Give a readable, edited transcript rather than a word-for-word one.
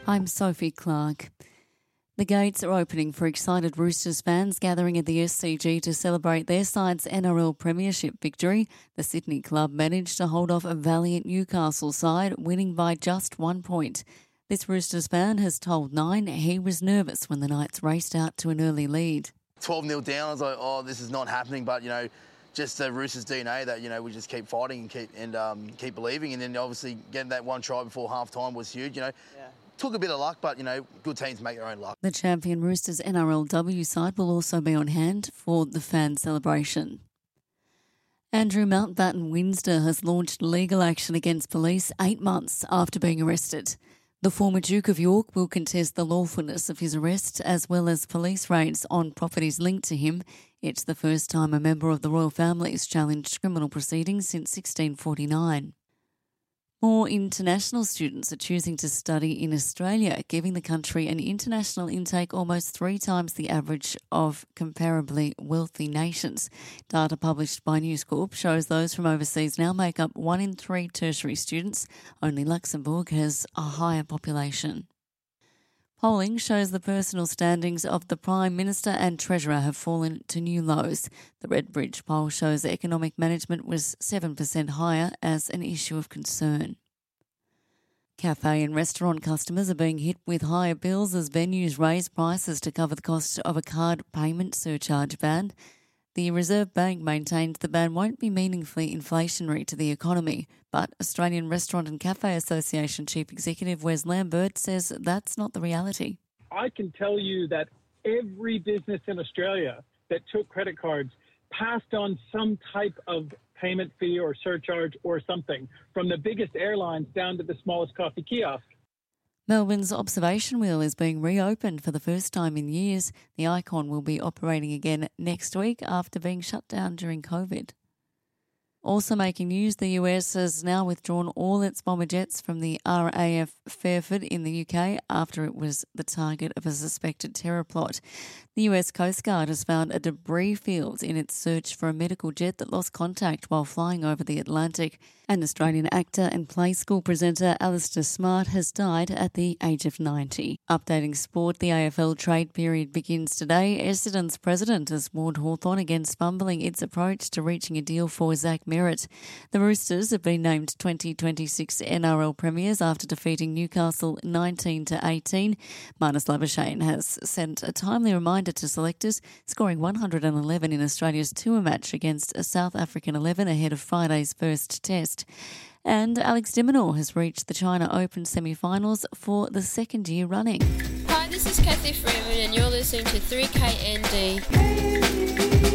I'm Sophie Clark. The gates are opening for excited Roosters fans gathering at the SCG to celebrate their side's NRL Premiership victory. The Sydney club managed to hold off a valiant Newcastle side, winning by just 1 point. This Roosters fan has told Nine he was nervous when the Knights raced out to an early lead. 12-0 down, I was like, oh, this is not happening, but, just the Roosters DNA that, we just keep fighting and keep believing, and then obviously getting that one try before half-time was huge, Took a bit of luck, but, good teams make their own luck. The champion Roosters NRLW side will also be on hand for the fan celebration. Andrew Mountbatten Windsor has launched legal action against police 8 months after being arrested. The former Duke of York will contest the lawfulness of his arrest as well as police raids on properties linked to him. It's the first time a member of the royal family has challenged criminal proceedings since 1649. More international students are choosing to study in Australia, giving the country an international intake almost 3 times the average of comparably wealthy nations. Data published by News Corp shows those from overseas now make up 1 in 3 tertiary students. Only Luxembourg has a higher population. Polling shows the personal standings of the Prime Minister and Treasurer have fallen to new lows. The Redbridge poll shows economic management was 7% higher as an issue of concern. Cafe and restaurant customers are being hit with higher bills as venues raise prices to cover the cost of a card payment surcharge ban. The Reserve Bank maintains the ban won't be meaningfully inflationary to the economy, but Australian Restaurant and Cafe Association Chief Executive Wes Lambert says that's not the reality. I can tell you that every business in Australia that took credit cards passed on some type of payment fee or surcharge or something, from the biggest airlines down to the smallest coffee kiosk. Melbourne's observation wheel is being reopened for the first time in years. The Icon will be operating again next week after being shut down during COVID. Also making news, the US has now withdrawn all its bomber jets from the RAF Fairford in the UK after it was the target of a suspected terror plot. The US Coast Guard has found a debris field in its search for a medical jet that lost contact while flying over the Atlantic. And Australian actor and play school presenter Alistair Smart has died at the age of 90. Updating sport, the AFL trade period begins today. Essendon's president has warned Hawthorn against fumbling its approach to reaching a deal for Zach Merritt. The Roosters have been named 2026 NRL Premiers after defeating Newcastle 19-18. Marnus Labuschagne has sent a timely reminder to selectors, scoring 111 in Australia's tour match against a South African 11 ahead of Friday's first test. And Alex de Minaur has reached the China Open semi-finals for the second year running. Hi, this is Kathy Freeman and you're listening to 3KND.